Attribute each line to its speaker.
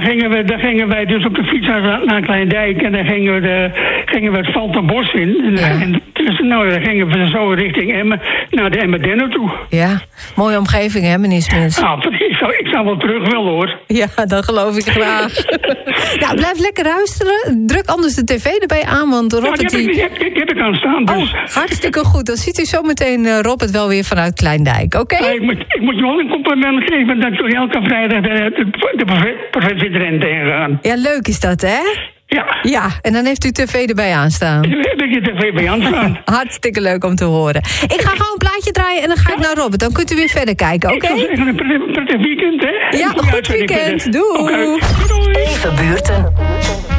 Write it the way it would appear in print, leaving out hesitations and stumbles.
Speaker 1: dan gingen wij dus op de fiets naar Kleindijk. En dan gingen we het Valterbos in. En dus, dan gingen we zo richting Emmen, naar de Emmen-Denner toe.
Speaker 2: Ja, mooie omgeving, hè, meneer Smits?
Speaker 1: Ik zou wel terug willen, hoor.
Speaker 2: Ja, dat geloof ik graag. Nou, blijf lekker luisteren. Druk anders de tv erbij aan, want Robert...
Speaker 1: die heb ik aan staan, dus.
Speaker 2: Hartstikke goed. Dan ziet u zo meteen Robert wel weer vanuit Kleindijk, oké?
Speaker 1: Ik moet je wel een compliment geven dat ik elke vrijdag de provincie Drenthe ingaan.
Speaker 2: Ja, leuk is dat, hè? Ja, en dan heeft u tv erbij aanstaan.
Speaker 1: Heb ik je tv bij aanstaan.
Speaker 2: Hartstikke leuk om te horen. Ik ga gewoon een plaatje draaien en dan ga ik naar Robert. Dan kunt u weer verder kijken, oké?
Speaker 1: Ik zou zeggen, een prettig weekend, hè?
Speaker 2: Ja, een goed weekend. Doei.
Speaker 1: Okay. Doei.
Speaker 3: Even buurten.